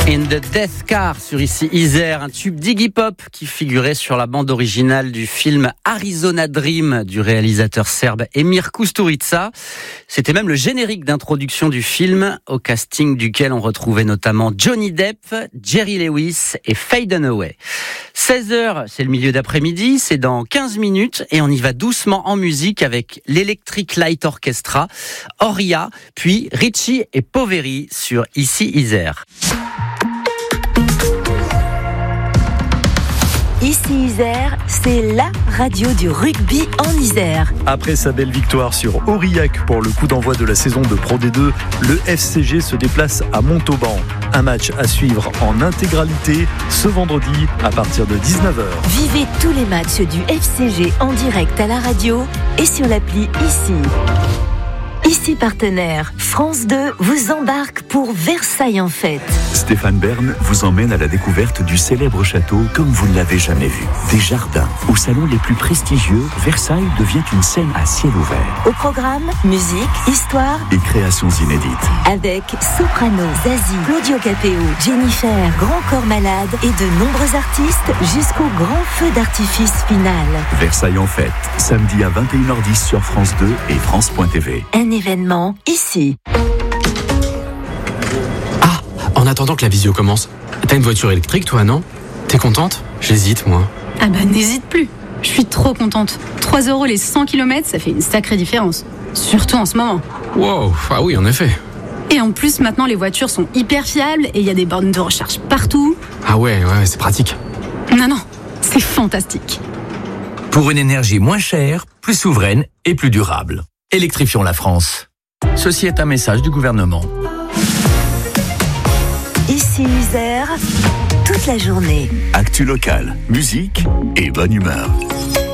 In the Death Car sur ici Isère, un tube d'Iggy Pop qui figurait sur la bande originale du film Arizona Dream du réalisateur serbe Emir Kusturica. C'était même le générique d'introduction du film, au casting duquel on retrouvait notamment Johnny Depp, Jerry Lewis et Faye Dunaway. 16h, c'est le milieu d'après-midi, c'est dans 15 minutes et on y va doucement en musique avec l'Electric Light Orchestra, Oria, puis Richie et Poveri sur ici Isère. Ici Isère, c'est la radio du rugby en Isère. Après sa belle victoire sur Aurillac pour le coup d'envoi de la saison de Pro D2, le FCG se déplace à Montauban. Un match à suivre en intégralité ce vendredi à partir de 19h. Vivez tous les matchs du FCG en direct à la radio et sur l'appli Ici. Ici partenaire, France 2 vous embarque pour Versailles en fête. Stéphane Bern vous emmène à la découverte du célèbre château comme vous ne l'avez jamais vu. Des jardins, aux salons les plus prestigieux, Versailles devient une scène à ciel ouvert. Au programme, musique, histoire et créations inédites. Avec Soprano, Zazie, Claudio Capéo, Jennifer, Grand Corps Malade et de nombreux artistes jusqu'au grand feu d'artifice final. Versailles en fête, samedi à 21h10 sur France 2 et France.tv. Un événement ici. Ah, en attendant que la visio commence, t'as une voiture électrique toi, non? T'es contente? J'hésite moi. Ah bah n'hésite plus, je suis trop contente. 3 € les 100 km, ça fait une sacrée différence. Surtout en ce moment. Wow, ah oui en effet. Et en plus maintenant les voitures sont hyper fiables et il y a des bornes de recharge partout. Ah ouais, c'est pratique. Non, c'est fantastique. Pour une énergie moins chère, plus souveraine et plus durable. Électrifions la France. Ceci est un message du gouvernement. Ici Isère, toute la journée. Actu local, musique et bonne humeur.